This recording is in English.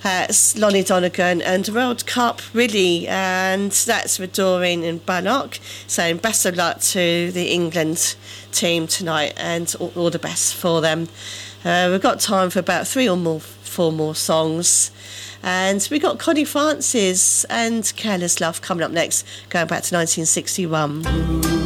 That's Lonnie Donegan and World Cup really, and that's with Doreen and Bannock. So best of luck to the England team tonight, and all the best for them. We've got time for about 4 more songs, and we got Connie Francis and Careless Love coming up next, going back to 1961.